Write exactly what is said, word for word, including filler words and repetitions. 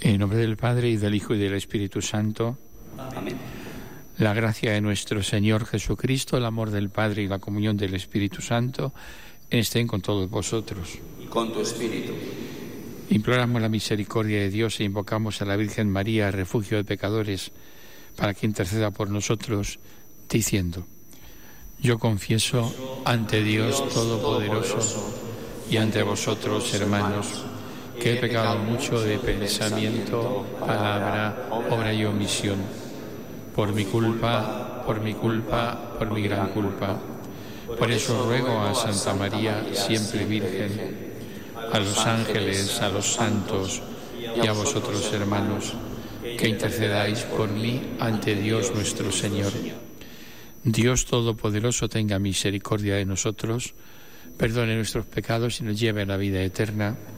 En nombre del Padre, y del Hijo, y del Espíritu Santo. Amén. La gracia de nuestro Señor Jesucristo, el amor del Padre y la comunión del Espíritu Santo estén con todos vosotros. Y con tu espíritu. Imploramos la misericordia de Dios e invocamos a la Virgen María, refugio de pecadores, para que interceda por nosotros, diciendo: yo confieso ante Dios Todopoderoso y ante vosotros, hermanos, que he pecado mucho de pensamiento, palabra, obra y omisión, por mi culpa, por mi culpa, por mi gran culpa. Por eso ruego a Santa María, siempre Virgen, a los ángeles, a los santos y a vosotros, hermanos, que intercedáis por mí ante Dios nuestro Señor. Dios Todopoderoso tenga misericordia de nosotros, perdone nuestros pecados y nos lleve a la vida eterna.